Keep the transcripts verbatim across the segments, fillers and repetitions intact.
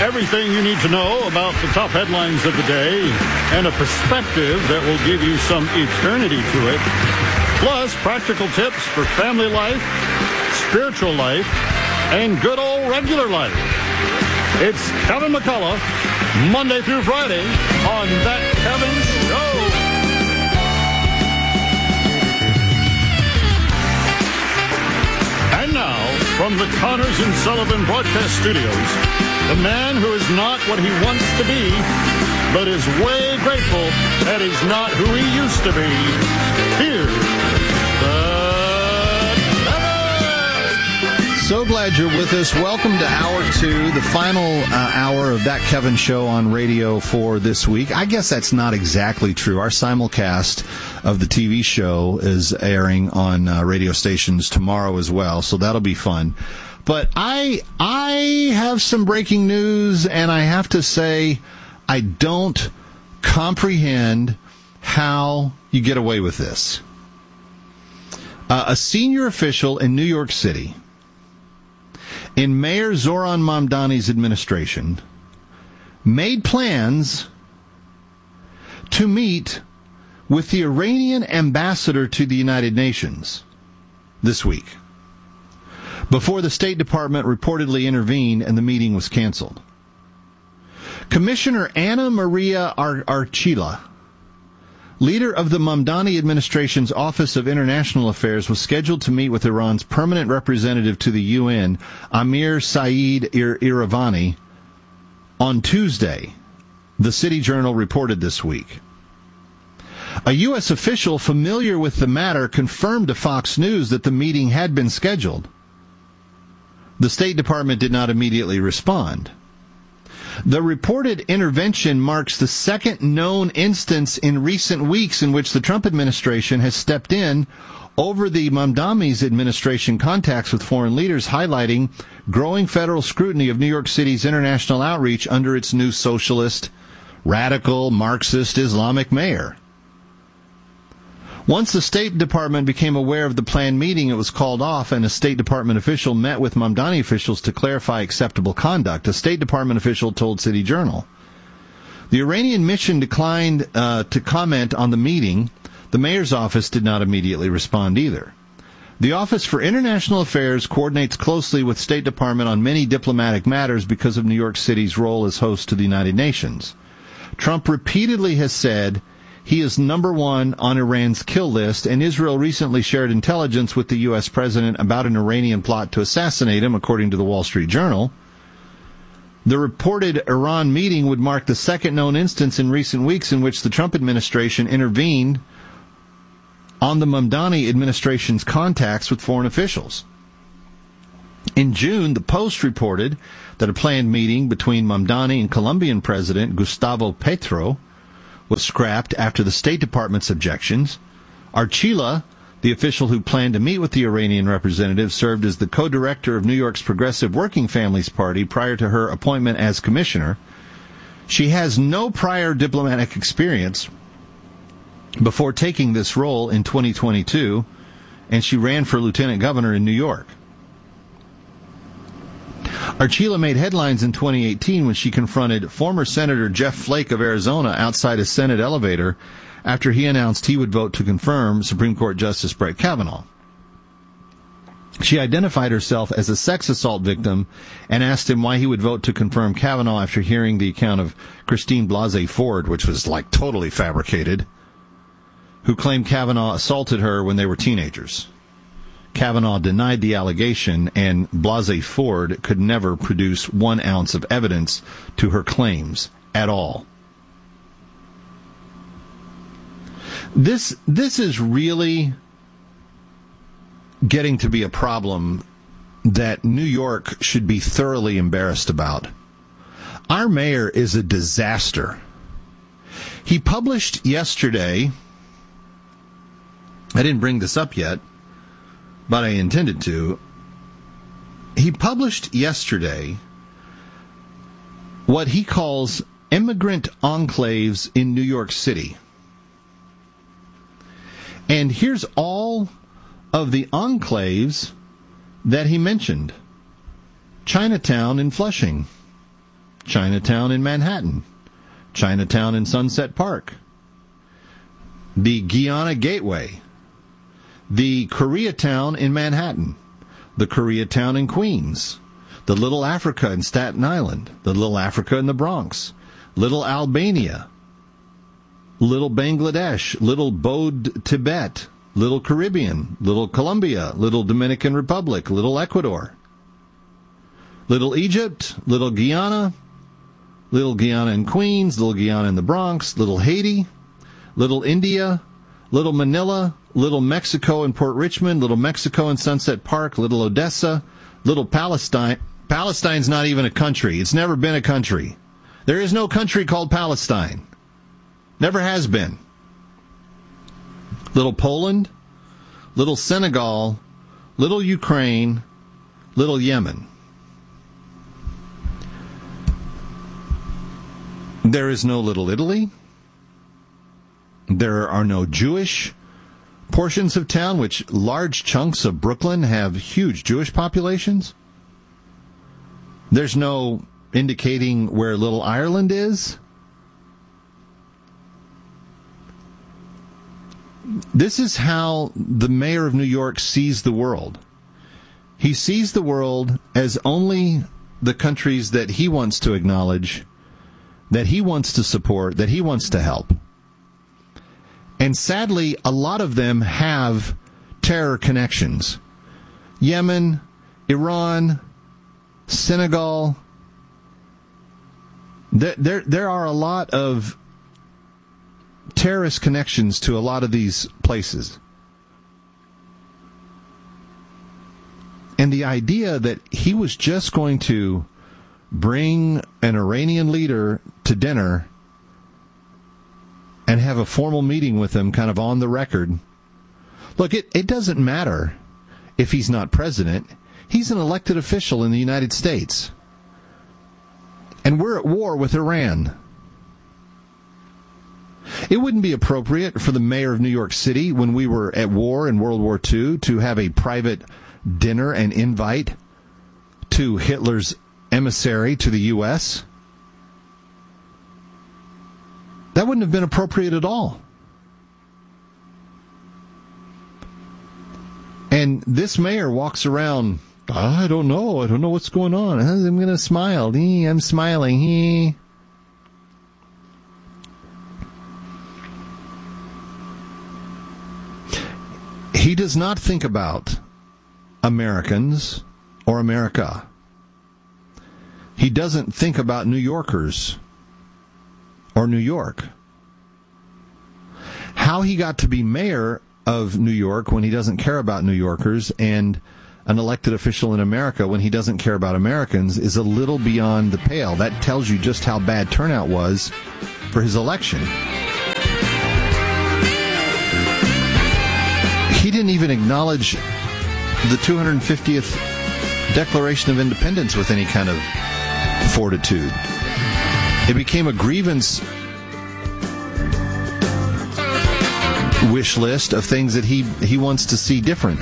Everything you need to know about the top headlines of the day and a perspective that will give you some eternity to it. Plus, practical tips for family life, spiritual life, and good old regular life. It's Kevin McCullough, Monday through Friday on That Kevin Show. And now, from the Connors and Sullivan Broadcast Studios, the man who is not what he wants to be, but is way grateful that he's not who he used to be. Here's the Kevin! So glad you're with us. Welcome to Hour two, the final uh, hour of That Kevin Show on radio for this week. I guess that's not exactly true. Our simulcast of the T V show is airing on uh, radio stations tomorrow as well, so that'll be fun. But I I have some breaking news, and I have to say I don't comprehend how you get away with this. Uh, a senior official in New York City, in Mayor Zoran Mamdani's administration, made plans to meet with the Iranian ambassador to the United Nations this week, before the State Department reportedly intervened and the meeting was canceled. Commissioner Anna Maria Ar- Archila, leader of the Mamdani administration's Office of International Affairs, was scheduled to meet with Iran's permanent representative to the U N, Amir Saeed Ir- Iravani, on Tuesday, the City Journal reported this week. A U S official familiar with the matter confirmed to Fox News that the meeting had been scheduled. The State Department did not immediately respond. The reported intervention marks the second known instance in recent weeks in which the Trump administration has stepped in over the Mamdani's administration contacts with foreign leaders, highlighting growing federal scrutiny of New York City's international outreach under its new socialist, radical, Marxist, Islamic mayor. Once the State Department became aware of the planned meeting, it was called off, and a State Department official met with Mamdani officials to clarify acceptable conduct. A State Department official told City Journal. The Iranian mission declined uh, to comment on the meeting. The mayor's office did not immediately respond either. The Office for International Affairs coordinates closely with State Department on many diplomatic matters because of New York City's role as host to the United Nations. Trump repeatedly has said he is number one on Iran's kill list, and Israel recently shared intelligence with the U S president about an Iranian plot to assassinate him, according to the Wall Street Journal. The reported Iran meeting would mark the second known instance in recent weeks in which the Trump administration intervened on the Mamdani administration's contacts with foreign officials. In June, the Post reported that a planned meeting between Mamdani and Colombian President Gustavo Petro was scrapped after the State Department's objections. Archila, the official who planned to meet with the Iranian representative, served as the co-director of New York's Progressive Working Families Party prior to her appointment as commissioner. She has no prior diplomatic experience before taking this role in twenty twenty-two, and she ran for lieutenant governor in New York. Archila made headlines in twenty eighteen when she confronted former Senator Jeff Flake of Arizona outside a Senate elevator after he announced he would vote to confirm Supreme Court Justice Brett Kavanaugh. She identified herself as a sex assault victim and asked him why he would vote to confirm Kavanaugh after hearing the account of Christine Blasey Ford, which was like totally fabricated, who claimed Kavanaugh assaulted her when they were teenagers. Kavanaugh denied the allegation, and Blasey Ford could never produce one ounce of evidence to her claims at all. This this is really getting to be a problem that New York should be thoroughly embarrassed about. Our mayor is a disaster. He published yesterday, I didn't bring this up yet, but I intended to. He published yesterday what he calls immigrant enclaves in New York City. And here's all of the enclaves that he mentioned. Chinatown in Flushing, Chinatown in Manhattan, Chinatown in Sunset Park, the Guyana Gateway, the Koreatown in Manhattan, the Koreatown in Queens, the Little Africa in Staten Island, the Little Africa in the Bronx, Little Albania, Little Bangladesh, Little Bode Tibet, Little Caribbean, Little Colombia, Little Dominican Republic, Little Ecuador, Little Egypt, Little Guyana, Little Guyana in Queens, Little Guyana in the Bronx, Little Haiti, Little India, Little Manila, Little Mexico in Port Richmond, Little Mexico in Sunset Park, Little Odessa, Little Palestine. Palestine's not even a country. It's never been a country. There is no country called Palestine. Never has been. Little Poland, Little Senegal, Little Ukraine, Little Yemen. There is no Little Italy. There are no Jewish portions of town, which large chunks of Brooklyn have huge Jewish populations. There's no indicating where Little Ireland is. This is how the mayor of New York sees the world. He sees the world as only the countries that he wants to acknowledge, that he wants to support, that he wants to help. And sadly, a lot of them have terror connections. Yemen, Iran, Senegal. There, there, there are a lot of terrorist connections to a lot of these places. And the idea that he was just going to bring an Iranian leader to dinner and have a formal meeting with him kind of on the record. Look, it, it doesn't matter if he's not president. He's an elected official in the United States. And we're at war with Iran. It wouldn't be appropriate for the mayor of New York City, when we were at war in World War Two, to have a private dinner and invite to Hitler's emissary to the U S That wouldn't have been appropriate at all. And this mayor walks around, I don't know, I don't know what's going on. I'm going to smile. I'm smiling. He does not think about Americans or America. He doesn't think about New Yorkers or New York. How he got to be mayor of New York when he doesn't care about New Yorkers, and an elected official in America when he doesn't care about Americans, is a little beyond the pale. That tells you just how bad turnout was for his election. He didn't even acknowledge the two hundred fiftieth Declaration of Independence with any kind of fortitude. It became a grievance wish list of things that he, he wants to see different.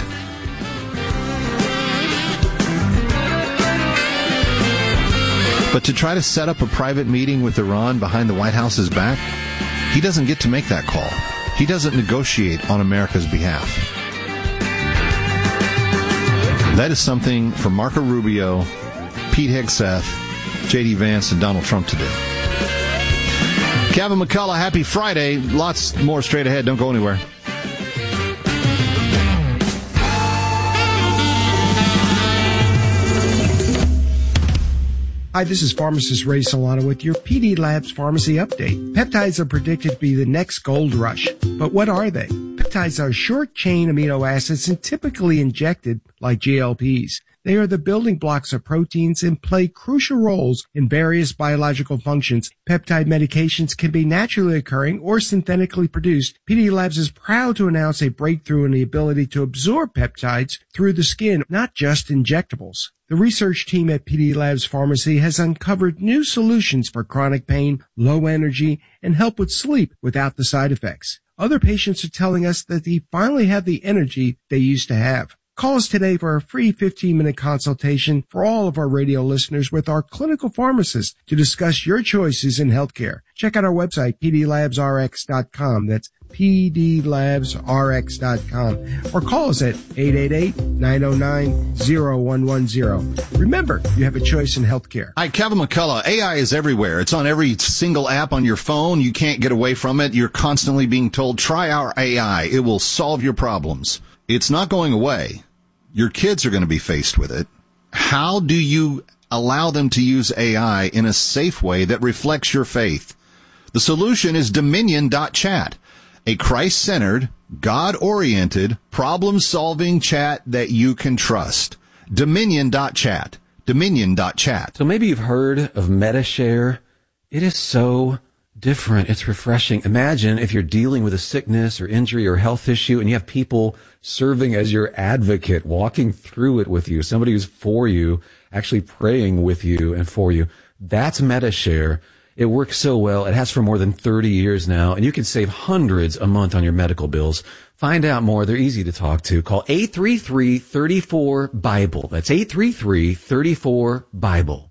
But to try to set up a private meeting with Iran behind the White House's back, he doesn't get to make that call. He doesn't negotiate on America's behalf. That is something for Marco Rubio, Pete Hegseth, J D Vance, and Donald Trump to do. Kevin McCullough, happy Friday. Lots more straight ahead. Don't go anywhere. Hi, this is pharmacist Ray Solano with your P D Labs Pharmacy Update. Peptides are predicted to be the next gold rush. But what are they? Peptides are short-chain amino acids and typically injected like G L Ps. They are the building blocks of proteins and play crucial roles in various biological functions. Peptide medications can be naturally occurring or synthetically produced. P D Labs is proud to announce a breakthrough in the ability to absorb peptides through the skin, not just injectables. The research team at P D Labs Pharmacy has uncovered new solutions for chronic pain, low energy, and help with sleep without the side effects. Other patients are telling us that they finally have the energy they used to have. Call us today for a free fifteen-minute consultation for all of our radio listeners with our clinical pharmacist to discuss your choices in healthcare. Check out our website, p d labs r x dot com. That's p d labs r x dot com. Or call us at eight eight eight, nine oh nine, oh one one oh. Remember, you have a choice in healthcare. Hi, Kevin McCullough. A I is everywhere. It's on every single app on your phone. You can't get away from it. You're constantly being told, try our A I. It will solve your problems. It's not going away. Your kids are going to be faced with it. How do you allow them to use A I in a safe way that reflects your faith? The solution is Dominion dot chat, a Christ-centered, God-oriented, problem-solving chat that you can trust. Dominion dot chat. Dominion dot chat. So maybe you've heard of MediShare. It is so different. It's refreshing. Imagine if you're dealing with a sickness or injury or health issue and you have people serving as your advocate, walking through it with you, somebody who's for you, actually praying with you and for you. That's MediShare. It works so well. It has for more than thirty years now, and you can save hundreds a month on your medical bills. Find out more. They're easy to talk to. Call eight three three, three four, BIBLE. That's eight three three, three four, BIBLE.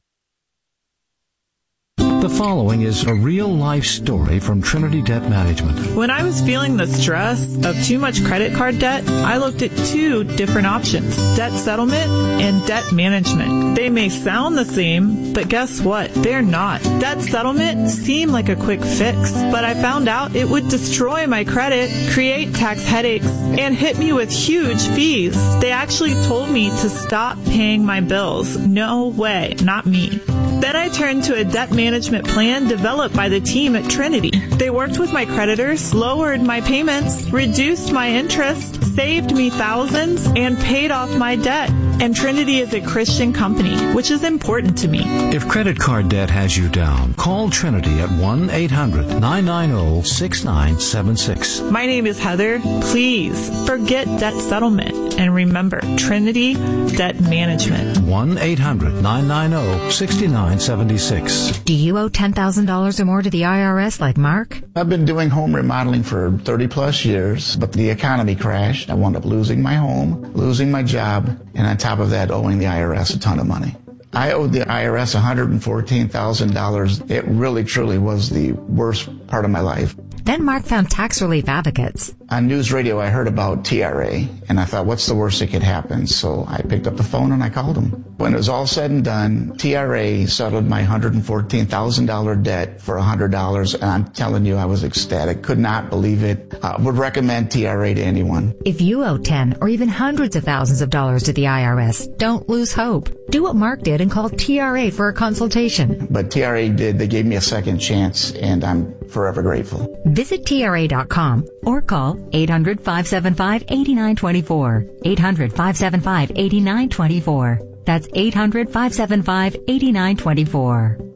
The following is a real-life story from Trinity Debt Management. When I was feeling the stress of too much credit card debt, I looked at two different options, debt settlement and debt management. They may sound the same, but guess what? They're not. Debt settlement seemed like a quick fix, but I found out it would destroy my credit, create tax headaches, and hit me with huge fees. They actually told me to stop paying my bills. No way, not me. Then I turned to a debt management plan developed by the team at Trinity. They worked with my creditors, lowered my payments, reduced my interest, saved me thousands, and paid off my debt. And Trinity is a Christian company, which is important to me. If credit card debt has you down, call Trinity at one eight hundred, nine nine zero, six nine seven six. My name is Heather. Please forget debt settlement. And remember, Trinity Debt Management. one eight hundred, nine nine zero, six nine seven six. Do you owe ten thousand dollars or more to the I R S like Mark? I've been doing home remodeling for thirty plus years, but the economy crashed. I wound up losing my home, losing my job, and on top of that, owing the I R S a ton of money. I owed the I R S one hundred fourteen thousand dollars. It really, truly was the worst part of my life. Then Mark found Tax Relief Advocates. On news radio, I heard about T R A, and I thought, what's the worst that could happen? So I picked up the phone and I called them. When it was all said and done, T R A settled my one hundred fourteen thousand dollars debt for one hundred dollars, and I'm telling you, I was ecstatic. Could not believe it. I would recommend T R A to anyone. If you owe ten or even hundreds of thousands of dollars to the I R S, don't lose hope. Do what Mark did and call T R A for a consultation. But T R A did. They gave me a second chance, and I'm forever grateful. Visit T R A dot com or call eight hundred, five seven five, eight nine two four. eight hundred, five seven five, eight nine two four. That's eight hundred, five seven five, eight nine two four.